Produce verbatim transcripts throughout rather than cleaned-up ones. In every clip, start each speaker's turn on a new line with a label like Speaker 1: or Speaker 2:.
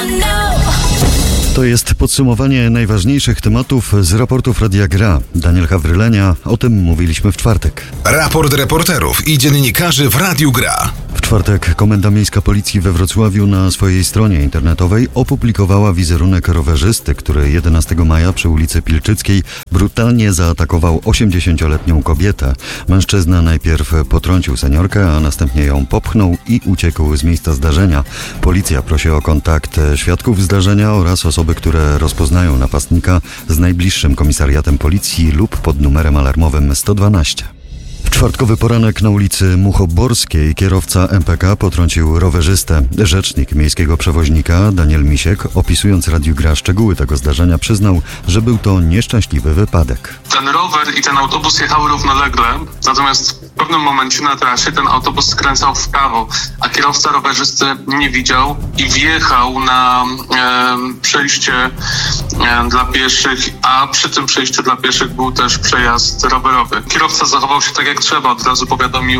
Speaker 1: To jest podsumowanie najważniejszych tematów z raportów Radia Gra. Daniel Hawrylenia, o tym mówiliśmy w czwartek.
Speaker 2: Raport reporterów i dziennikarzy w Radiu Gra.
Speaker 1: W czwartek Komenda Miejska Policji we Wrocławiu na swojej stronie internetowej opublikowała wizerunek rowerzysty, który jedenastego maja przy ulicy Pilczyckiej brutalnie zaatakował osiemdziesięcioletnią kobietę. Mężczyzna najpierw potrącił seniorkę, a następnie ją popchnął i uciekł z miejsca zdarzenia. Policja prosi o kontakt świadków zdarzenia oraz osoby, które rozpoznają napastnika z najbliższym komisariatem policji lub pod numerem alarmowym sto dwanaście. W czwartkowy poranek na ulicy Muchoborskiej kierowca M P K potrącił rowerzystę. Rzecznik miejskiego przewoźnika Daniel Misiek, opisując Radiu Gra szczegóły tego zdarzenia, przyznał, że był to nieszczęśliwy wypadek.
Speaker 3: Ten rower i ten autobus jechały równolegle, natomiast w pewnym momencie na trasie ten autobus skręcał w prawo, a kierowca rowerzysty nie widział i wjechał na e, przejście e, dla pieszych, a przy tym przejściu dla pieszych był też przejazd rowerowy. Kierowca zachował się tak jak trzeba, od razu powiadomił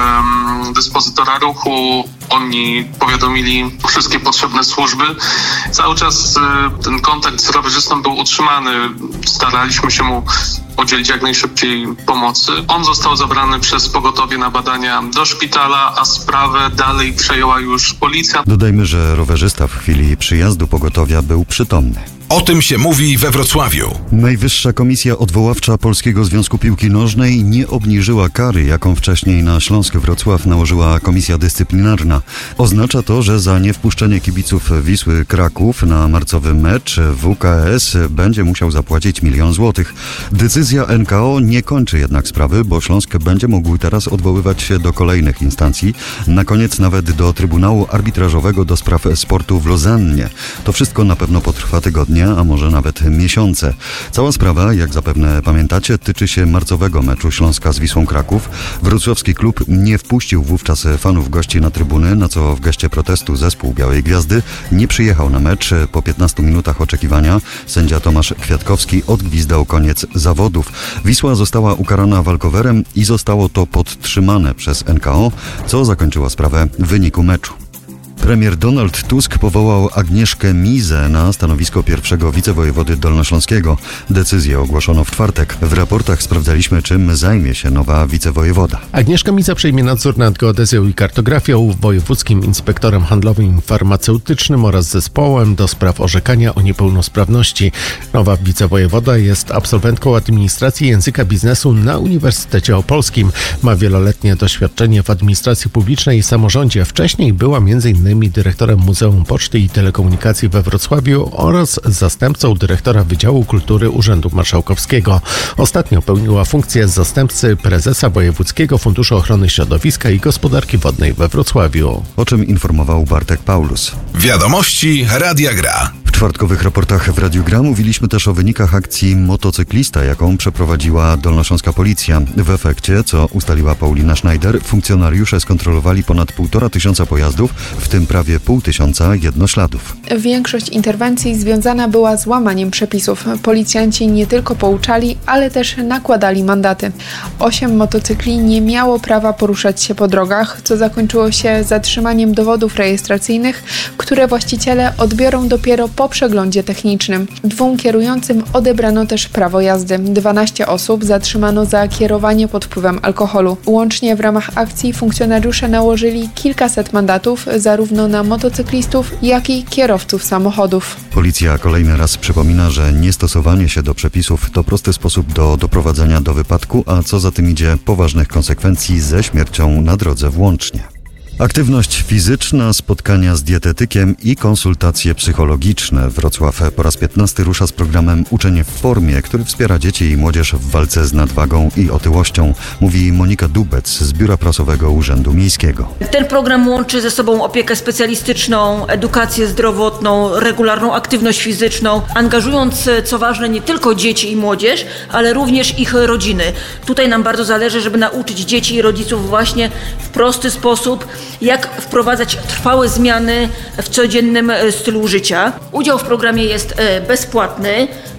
Speaker 3: e, dyspozytora ruchu, oni powiadomili wszystkie potrzebne służby. Cały czas e, ten kontakt z rowerzystą był utrzymany, staraliśmy się mu udzielić jak najszybciej pomocy. On został zabrany przez pogotowie na badania do szpitala, a sprawę dalej przejęła już policja.
Speaker 1: Dodajmy, że rowerzysta w chwili przyjazdu pogotowia był przytomny.
Speaker 2: O tym się mówi we Wrocławiu.
Speaker 1: Najwyższa Komisja Odwoławcza Polskiego Związku Piłki Nożnej nie obniżyła kary, jaką wcześniej na Śląsk Wrocław nałożyła Komisja Dyscyplinarna. Oznacza to, że za niewpuszczenie kibiców Wisły Kraków na marcowy mecz W K S będzie musiał zapłacić milion złotych. Decyzja N K O nie kończy jednak sprawy, bo Śląsk będzie mógł teraz odwoływać się do kolejnych instancji, na koniec nawet do Trybunału Arbitrażowego do spraw sportu w Lozannie. To wszystko na pewno potrwa tygodnie, a może nawet miesiące. Cała sprawa, jak zapewne pamiętacie, tyczy się marcowego meczu Śląska z Wisłą Kraków. Wrocławski klub nie wpuścił wówczas fanów gości na trybuny, na co w geście protestu zespół Białej Gwiazdy nie przyjechał na mecz. Po piętnastu minutach oczekiwania sędzia Tomasz Kwiatkowski odgwizdał koniec zawodów. Wisła została ukarana walkowerem i zostało to podtrzymane przez N K O, co zakończyło sprawę w wyniku meczu. Premier Donald Tusk powołał Agnieszkę Mizę na stanowisko pierwszego wicewojewody dolnośląskiego. Decyzję ogłoszono w czwartek. W raportach sprawdzaliśmy, czym zajmie się nowa wicewojewoda.
Speaker 4: Agnieszka Miza przejmie nadzór nad geodezją i kartografią, wojewódzkim inspektorem handlowym i farmaceutycznym oraz zespołem do spraw orzekania o niepełnosprawności. Nowa wicewojewoda jest absolwentką administracji języka biznesu na Uniwersytecie Opolskim. Ma wieloletnie doświadczenie w administracji publicznej i samorządzie. Wcześniej była między innymi dyrektorem Muzeum Poczty i Telekomunikacji we Wrocławiu oraz zastępcą dyrektora Wydziału Kultury Urzędu Marszałkowskiego. Ostatnio pełniła funkcję zastępcy prezesa Wojewódzkiego Funduszu Ochrony Środowiska i Gospodarki Wodnej we Wrocławiu.
Speaker 1: O czym informował Bartek Paulus.
Speaker 2: Wiadomości Radia Gra.
Speaker 1: W czwartkowych raportach w Radiu Gra mówiliśmy też o wynikach akcji Motocyklista, jaką przeprowadziła dolnośląska policja. W efekcie, co ustaliła Paulina Schneider, funkcjonariusze skontrolowali ponad półtora tysiąca pojazdów, w tym prawie pół tysiąca jednośladów.
Speaker 5: Większość interwencji związana była z łamaniem przepisów. Policjanci nie tylko pouczali, ale też nakładali mandaty. Osiem motocykli nie miało prawa poruszać się po drogach, co zakończyło się zatrzymaniem dowodów rejestracyjnych, które właściciele odbiorą dopiero po przeglądzie technicznym. Dwóm kierującym odebrano też prawo jazdy. dwanaście osób zatrzymano za kierowanie pod wpływem alkoholu. Łącznie w ramach akcji funkcjonariusze nałożyli kilkaset mandatów zarówno na motocyklistów, jak i kierowców samochodów.
Speaker 1: Policja kolejny raz przypomina, że niestosowanie się do przepisów to prosty sposób do doprowadzenia do wypadku, a co za tym idzie poważnych konsekwencji ze śmiercią na drodze włącznie. Aktywność fizyczna, spotkania z dietetykiem i konsultacje psychologiczne. Wrocław po raz piętnasty rusza z programem Uczeń w formie, który wspiera dzieci i młodzież w walce z nadwagą i otyłością, mówi Monika Dubec z Biura Prasowego Urzędu Miejskiego.
Speaker 6: Ten program łączy ze sobą opiekę specjalistyczną, edukację zdrowotną, regularną aktywność fizyczną, angażując, co ważne, nie tylko dzieci i młodzież, ale również ich rodziny. Tutaj nam bardzo zależy, żeby nauczyć dzieci i rodziców właśnie w prosty sposób, jak wprowadzać trwałe zmiany w codziennym stylu życia. Udział w programie jest bezpłatny.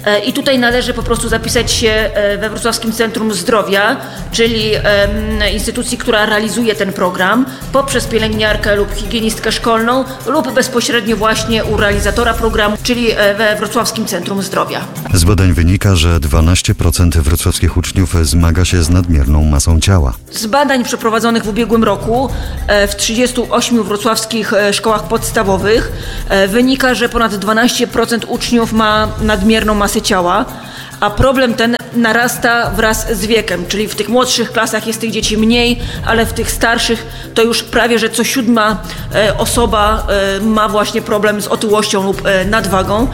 Speaker 6: I tutaj należy po prostu zapisać się we Wrocławskim Centrum Zdrowia, czyli instytucji, która realizuje ten program, poprzez pielęgniarkę lub higienistkę szkolną lub bezpośrednio właśnie u realizatora programu, czyli we Wrocławskim Centrum Zdrowia.
Speaker 1: Z badań wynika, że dwanaście procent wrocławskich uczniów zmaga się z nadmierną masą ciała.
Speaker 6: Z badań przeprowadzonych w ubiegłym roku w trzydziestu ośmiu wrocławskich szkołach podstawowych wynika, że ponad dwanaście procent uczniów ma nadmierną masę ciała, a problem ten narasta wraz z wiekiem, czyli w tych młodszych klasach jest tych dzieci mniej, ale w tych starszych to już prawie, że co siódma osoba ma właśnie problem z otyłością lub nadwagą.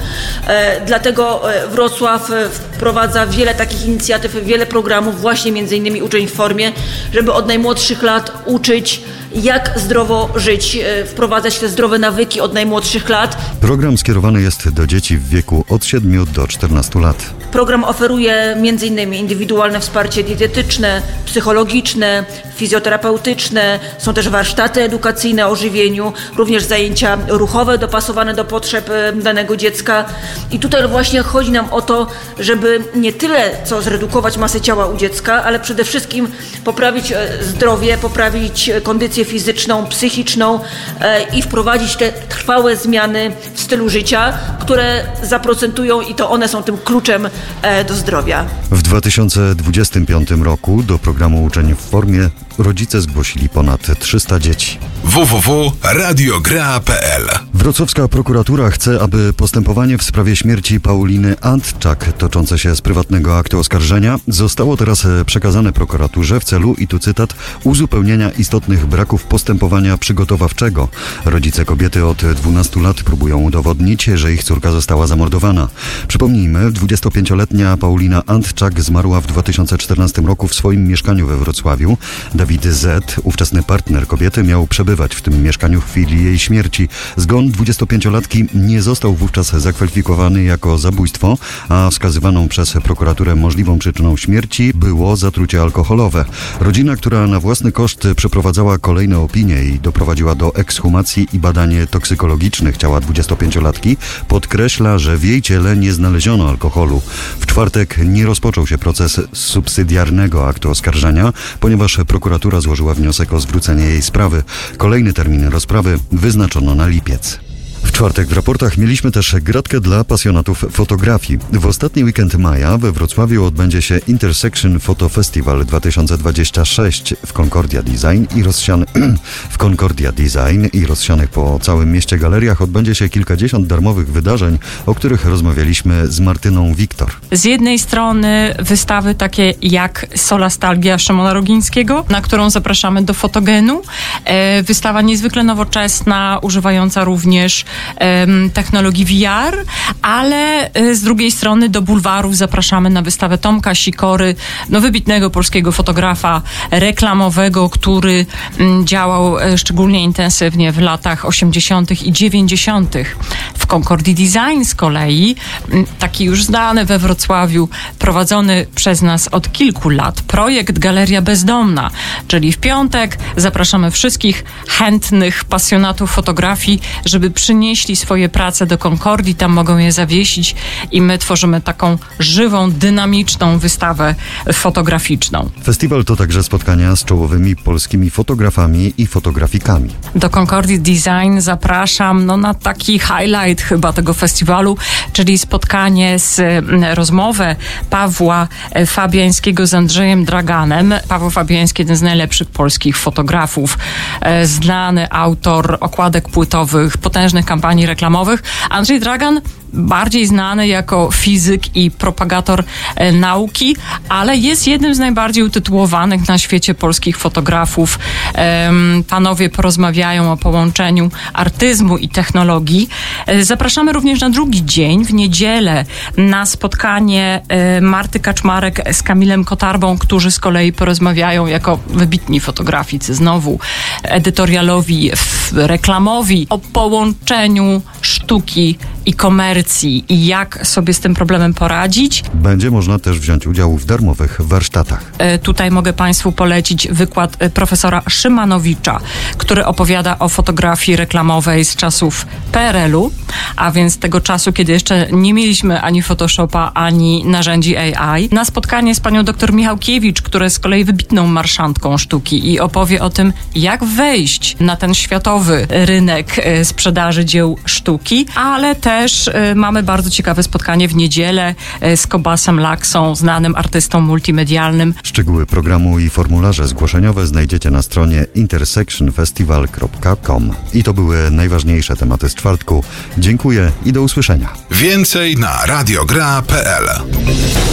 Speaker 6: Dlatego Wrocław wprowadza wiele takich inicjatyw, wiele programów, właśnie między innymi Uczeń w formie, żeby od najmłodszych lat uczyć, jak zdrowo żyć, wprowadzać te zdrowe nawyki od najmłodszych lat.
Speaker 1: Program skierowany jest do dzieci w wieku od siedmiu do czternastu lat.
Speaker 6: Program oferuje między innymi indywidualne wsparcie dietetyczne, psychologiczne, fizjoterapeutyczne, są też warsztaty edukacyjne o żywieniu, również zajęcia ruchowe dopasowane do potrzeb danego dziecka. I tutaj właśnie chodzi nam o to, żeby nie tyle co zredukować masę ciała u dziecka, ale przede wszystkim poprawić zdrowie, poprawić kondycję fizyczną, psychiczną i wprowadzić te trwałe zmiany w stylu życia, które zaprocentują i to one są tym kluczem do zdrowia.
Speaker 1: W dwa tysiące dwudziestym piątym roku do programu Uczeń w formie rodzice zgłosili ponad trzysta dzieci.
Speaker 2: w w w kropka radiogra kropka p l
Speaker 1: Wrocławska prokuratura chce, aby postępowanie w sprawie śmierci Pauliny Antczak, toczące się z prywatnego aktu oskarżenia, zostało teraz przekazane prokuraturze w celu, i tu cytat, uzupełnienia istotnych braków postępowania przygotowawczego. Rodzice kobiety od dwunastu lat próbują udowodnić, że ich córka została zamordowana. Przypomnijmy, dwudziestopięcioletnia Paulina Antczak zmarła w dwa tysiące czternastym roku w swoim mieszkaniu we Wrocławiu. Dawid Z., ówczesny partner kobiety, miał przebywać w tym mieszkaniu w chwili jej śmierci. Zgon dwudziestopięciolatki nie został wówczas zakwalifikowany jako zabójstwo, a wskazywaną przez prokuraturę możliwą przyczyną śmierci było zatrucie alkoholowe. Rodzina, która na własny koszt przeprowadzała kolejne opinie i doprowadziła do ekshumacji i badań toksykologicznych ciała dwudziestopięciolatki, podkreśla, że w jej ciele nie znaleziono alkoholu. W czwartek nie rozpoczął się proces subsydiarnego aktu oskarżenia, ponieważ prokuratura złożyła wniosek o zwrócenie jej sprawy. Kolejny termin rozprawy wyznaczono na lipiec. W czwartek w raportach mieliśmy też gratkę dla pasjonatów fotografii. W ostatni weekend maja we Wrocławiu odbędzie się Intersection Photo Festival dwa tysiące dwudziesty szósty w Concordia Design i rozsiany w Concordia Design i rozsianych po całym mieście galeriach odbędzie się kilkadziesiąt darmowych wydarzeń, o których rozmawialiśmy z Martyną Wiktor.
Speaker 7: Z jednej strony wystawy takie jak Solastalgia Szymona Rogińskiego, na którą zapraszamy do Fotogenu. E, wystawa niezwykle nowoczesna, używająca również technologii V R, ale z drugiej strony do bulwarów zapraszamy na wystawę Tomka Sikory, no wybitnego polskiego fotografa reklamowego, który działał szczególnie intensywnie w latach osiemdziesiątych i dziewięćdziesiątych. W Concordii Design z kolei, taki już znany we Wrocławiu, prowadzony przez nas od kilku lat, projekt Galeria Bezdomna, czyli w piątek zapraszamy wszystkich chętnych pasjonatów fotografii, żeby przynieśli swoje prace do Concordii, tam mogą je zawiesić i my tworzymy taką żywą, dynamiczną wystawę fotograficzną.
Speaker 1: Festiwal to także spotkania z czołowymi polskimi fotografami i fotografikami.
Speaker 7: Do Concordii Design zapraszam no, na taki highlight chyba tego festiwalu, czyli spotkanie z rozmowę Pawła Fabiańskiego z Andrzejem Draganem. Paweł Fabiański, jeden z najlepszych polskich fotografów, znany autor okładek płytowych, potężnych kampanii reklamowych. Andrzej Dragan bardziej znany jako fizyk i propagator e, nauki, ale jest jednym z najbardziej utytułowanych na świecie polskich fotografów. E, panowie porozmawiają o połączeniu artyzmu i technologii. E, zapraszamy również na drugi dzień, w niedzielę, na spotkanie e, Marty Kaczmarek z Kamilem Kotarbą, którzy z kolei porozmawiają jako wybitni fotograficy, znowu edytorialowi, f, reklamowi, o połączeniu sztuki i komercji i jak sobie z tym problemem poradzić.
Speaker 1: Będzie można też wziąć udział w darmowych warsztatach.
Speaker 7: E, tutaj mogę Państwu polecić wykład profesora Szymanowicza, który opowiada o fotografii reklamowej z czasów P R L u. a więc tego czasu, kiedy jeszcze nie mieliśmy ani Photoshopa, ani narzędzi A I, na spotkanie z panią dr Michałkiewicz, która jest z kolei wybitną marszantką sztuki i opowie o tym, jak wejść na ten światowy rynek sprzedaży dzieł sztuki, ale też mamy bardzo ciekawe spotkanie w niedzielę z Kobasem Laksą, znanym artystą multimedialnym.
Speaker 1: Szczegóły programu i formularze zgłoszeniowe znajdziecie na stronie intersection festival kropka com. I to były najważniejsze tematy z czwartku. Dziękuję i do usłyszenia.
Speaker 2: Więcej na radiogra kropka p l.